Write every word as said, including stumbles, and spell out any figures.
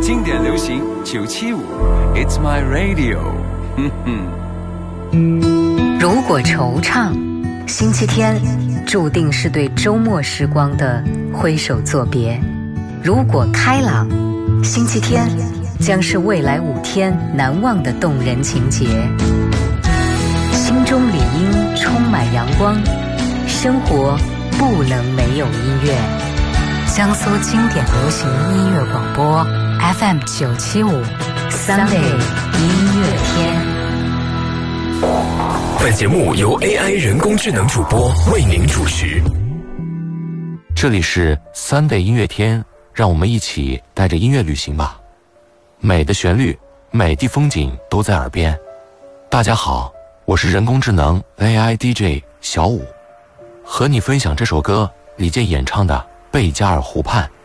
经典流行九七五 It's my radio 哼哼。 如果惆怅，星期天注定是对周末时光的挥手作别；如果开朗，星期天将是未来五天难忘的动人情节。心中理应充满阳光，生活不能没有音乐。江苏经典流行音乐广播 F M 九七五 Sunday 音乐天。 本节目由 A I 人工智能主播为您主持。 这里是 Sunday 音乐天，让我们一起带着音乐旅行吧。美的旋律，美的风景都在耳边。大家好，我是人工智能 A I D J 小武，和你分享这首歌李健演唱的《贝加尔湖畔》。